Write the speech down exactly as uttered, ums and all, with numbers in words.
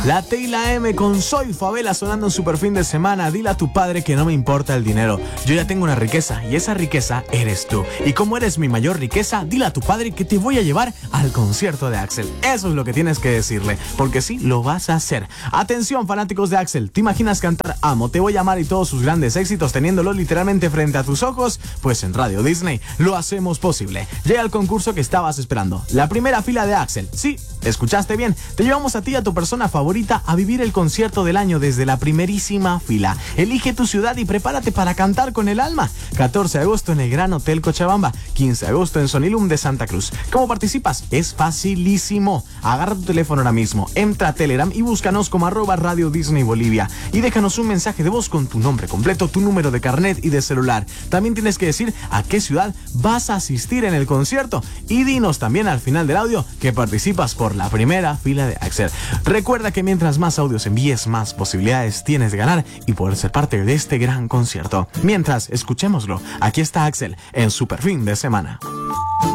La T y la M con Soy Favela sonando en super fin de semana. Dile a tu padre que no me importa el dinero. Yo ya tengo una riqueza y esa riqueza eres tú. Y como eres mi mayor riqueza, dile a tu padre que te voy a llevar al concierto de Axel. Eso es lo que tienes que decirle, porque sí, lo vas a hacer. Atención, fanáticos de Axel. ¿Te imaginas cantar Amo, Te Voy a Amar y todos sus grandes éxitos teniéndolo literalmente frente a tus ojos? Pues en Radio Disney lo hacemos posible. Llega el concurso que estabas esperando. La primera fila de Axel. Sí, escuchaste bien. Te llevamos a ti y a tu persona favorita a vivir el concierto del año desde la primerísima fila. Elige tu ciudad y prepárate para cantar con el alma. catorce de agosto en el Gran Hotel Cochabamba. quince de agosto en Sonilum de Santa Cruz. ¿Cómo participas? Es facilísimo. Agarra tu teléfono ahora mismo, entra a Telegram y búscanos como arroba Radio Disney Bolivia. Y déjanos un mensaje de voz con tu nombre completo, tu número de carnet y de celular. También tienes que decir a qué ciudad vas a asistir en el concierto. Y dinos también al final del audio que participas por la primera fila de Axel. Recuerda que mientras más audios envíes, más posibilidades tienes de ganar y poder ser parte de este gran concierto. Mientras, escuchémoslo. Aquí está Axel en Super Fin de Semana.